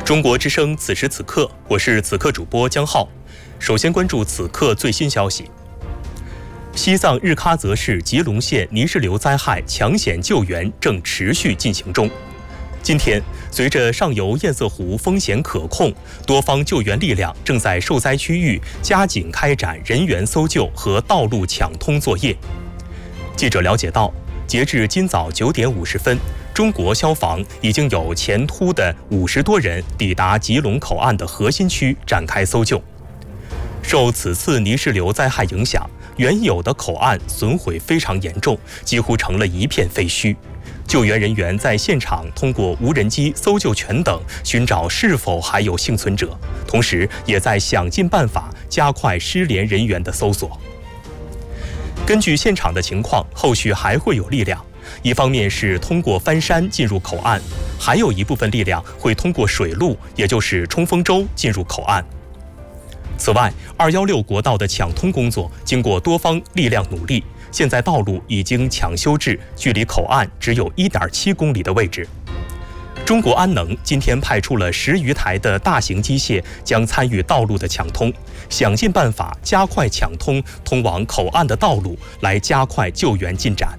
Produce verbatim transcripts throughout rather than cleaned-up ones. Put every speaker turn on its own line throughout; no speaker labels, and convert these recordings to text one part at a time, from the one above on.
中国之声此时此刻，我是此刻主播江浩。首先关注此刻最新消息。西藏日喀则市吉隆县泥石流灾害抢险救援正持续进行中。今天，随着上游堰塞湖风险可控，多方救援力量正在受灾区域加紧开展人员搜救和道路抢通作业。记者了解到，截至今早九点五十分，中国消防已经有前突的五十多人抵达吉隆口岸的核心区展开搜救。受此次泥石流灾害影响，原有的口岸损毁非常严重，几乎成了一片废墟。救援人员在现场通过无人机、搜救犬等寻找是否还有幸存者，同时也在想尽办法加快失联人员的搜索。根据现场的情况，后续还会有力量，一方面是通过翻山进入口岸，还有一部分力量会通过水路，也就是冲锋舟进入口岸。此外，二一六国道的抢通工作经过多方力量努力，现在道路已经抢修至距离口岸只有 一点七公里的位置。中国安能今天派出了十余台的大型机械，将参与道路的抢通，想尽办法加快抢通通往口岸的道路，来加快救援进展。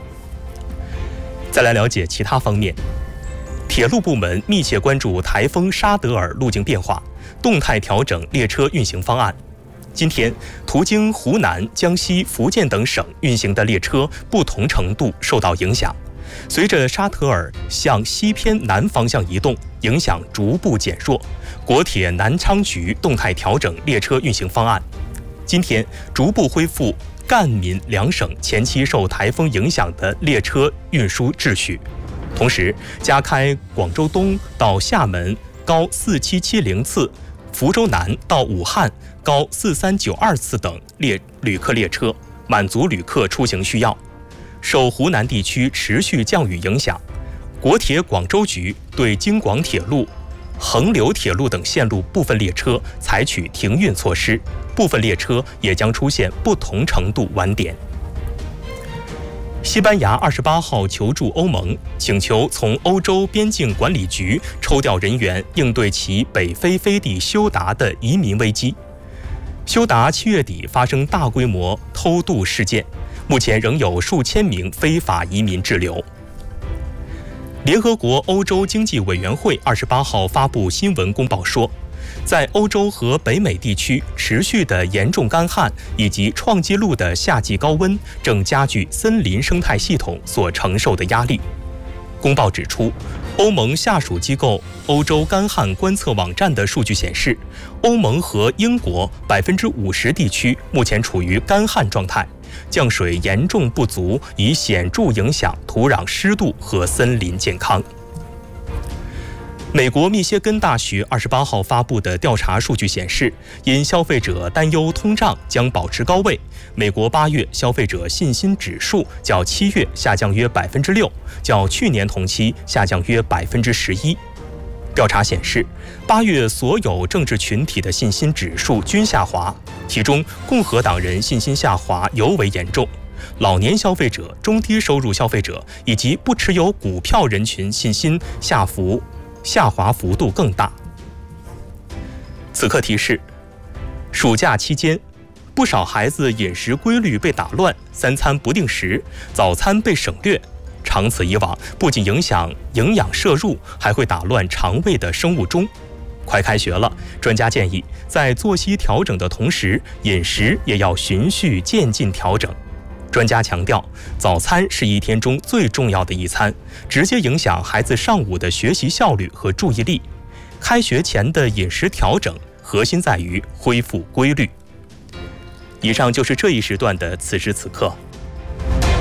再来了解其他方面，铁路部门密切关注台风沙德尔路径变化，动态调整列车运行方案。今天，途经湖南、江西、福建等省运行的列车不同程度受到影响。随着沙特尔向西偏南方向移动，影响逐步减弱，国铁南昌局动态调整列车运行方案。今天逐步恢复赣闽两省前期受台风影响的列车运输秩序，同时加开广州东到厦门高四七七零次、福州南到武汉高四三九二次等列旅客列车，满足旅客出行需要。受湖南地区持续降雨影响，国铁广州局对京广铁路、衡柳铁路等线路部分列车采取停运措施，部分列车也将出现不同程度晚点。西班牙二十八号求助欧盟，请求从欧洲边境管理局抽调人员，应对其北非飞地休达的移民危机。休达七月底发生大规模偷渡事件，目前仍有数千名非法移民滞留。联合国欧洲经济委员会二十八号发布新闻公报说，在欧洲和北美地区持续的严重干旱以及创纪录的夏季高温，正加剧森林生态系统所承受的压力。公报指出，欧盟下属机构欧洲干旱观测网站的数据显示，欧盟和英国百分之五十地区目前处于干旱状态，降水严重不足，已显著影响土壤湿度和森林健康。美国密歇根大学二十八号发布的调查数据显示，因消费者担忧通胀将保持高位，美国八月消费者信心指数较七月下降约百分之六，较去年同期下降约百分之十一。调查显示，八月所有政治群体的信心指数均下滑，其中共和党人信心下滑尤为严重，老年消费者、中低收入消费者以及不持有股票人群信心下幅下滑幅度更大。此刻提示：暑假期间，不少孩子饮食规律被打乱，三餐不定时，早餐被省略。长此以往，不仅影响营养摄入，还会打乱肠胃的生物钟。快开学了，专家建议在作息调整的同时，饮食也要循序渐进调整。专家强调，早餐是一天中最重要的一餐，直接影响孩子上午的学习效率和注意力。开学前的饮食调整，核心在于恢复规律。以上就是这一时段的此时此刻。